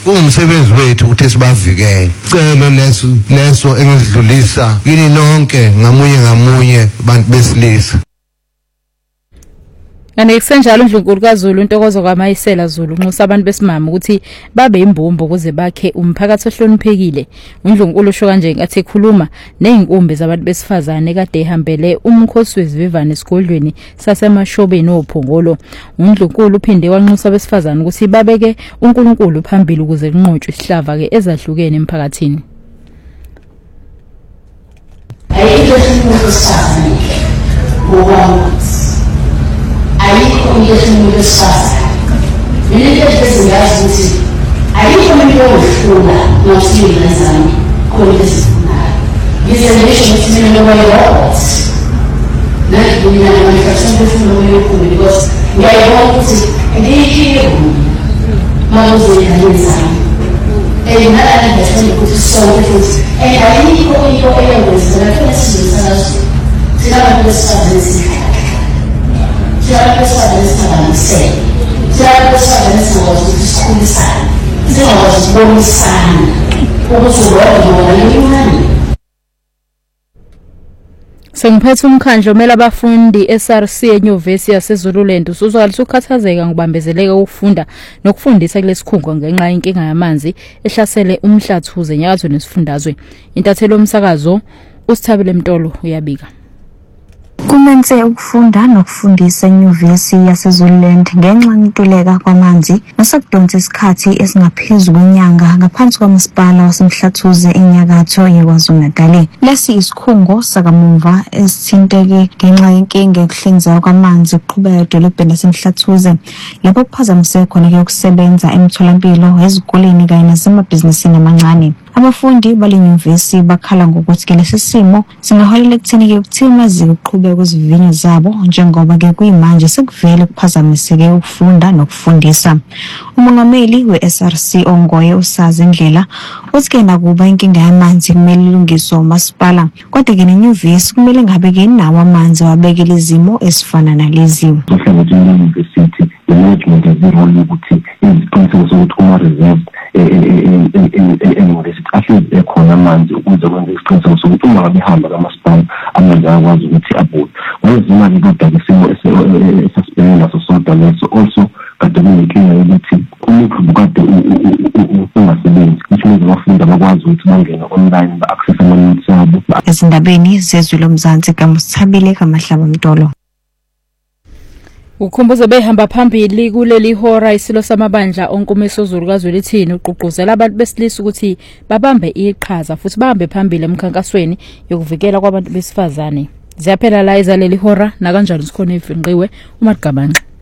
Kungumsebenzi wethu ukuthi sibavikele. Celo leso engidlulisa yini nonke ngamunye abantu besilisa. Kanti kusenjalo uNdlunkulu kaZulu uNtokozo kaMayisela Zulu unxusa abantu besimama ukuthi babe imbumbo ukuze bakhe umphakathi ohloniphekile. uNdlunkulu usho kanje ngathi ekhuluma nezinkumbi zabantu besifazane kade ehambele umkhosi wezivivane esigodlweni sasemashobeni ophongolo. uNdlunkulu uphinde wanxusa besifazane ukuthi babeke uNkulunkulu phambili ukuze kunqotshwe isihlava ke ezahlukene emphakathini. Ayikho umuntu esifazane. Yilento ezingazi ukuthi ayikho umuntu ofuna nokusiza zami khona esifunayo. Ngizengisho ukuthi mina ngoba nathi mina ngifuna ukufuna because ngiyabona ukuthi ngiyikhiye makuzenza zami. Nala ngiyafuna ukuthi sonke futhi ayikho into eyenza lapho sizosalazo. Silabantu besifazane Siapa pessoa dessa Siapa pessoa dessa discussão. Siapa discussão. Como suruh Sengiphethe umkhandlo omela abafundi eSRC eNyuvesi yaseZululand usuzwala ukukhathazeka ngokubambezeleka ukufunda nokufundisa kulesikhungo ngenxa yenkinga yamanzi ehlasele umhlathuze enyakatho nesifundazwe. Intathelo umsakazo uSithabile Mtolo uyabika. Kumenze ukufunda nokufundisa eNyuvesi yaseZululand ngenxa yokuntuleka kwamanzi nasakudonsa isikhathi esingaphezulu kwenyanga ngaphansi kwamasipala wasemhlathuze enyakatho yeKwaZulu-Natal. Lesi isikhungo sakamuva esithinteke ngenxa yenkinga yokuhlinzeka kwamanzi ukuqhubeka edolobheni lasemhlathuze lapho kuphazamiseke khona ukusebenza emtholampilo ezikoleni kanye nasemabhizinisini amancane. Abafundi balenyuvesi bakhala ngokuthi lesi simo singaholela ekutheni ukuthi amazinga uqhubeka kwezivinyo zabo njengoba ke kuyimanje sekuvele kuphazamiseke ukufunda nokufundisa. Umongameli weSRC ongoye usazi indlela uthi nakuba inkinga yamanzi kumele ilungiswe umasipala kodwa ke nenyuvesi kumele ngabe ke nawo amanzi wabekela izimo esifana nalezi. University management ezirole ukuthi iziqiniseko sokuthi uma reserved university ahlezi ekhona amanzi ukuze kwenze isiqiniseko sokuthi uma ngabihamba kamasipala amanzi ayakwazi ukuthi abuye. Wezimali kodwa isimo esasibhekene naso sodwa leso also kade kunenkinga yokuthi umuntu kade ungasebenzi which means abafundi abakwazi ukuthi bangene online ba-access ama-notes abo. Ezindabeni zezwe lomzansi kaMsithabile kaMahlaba Mtolo. Ukhumbuzo behamba phambili kuleli hora isilo samabandla onkumiso Zulu kaZwelithini uqhuquzela abantu besilisa ukuthi babambe iqhaza futhi bahambe phambili emkhankasweni yokuvikela kwabantu besifazane. Ziyaphela la izaleli hora na kanjalo sikhona ivinqiwe uMagabanxa.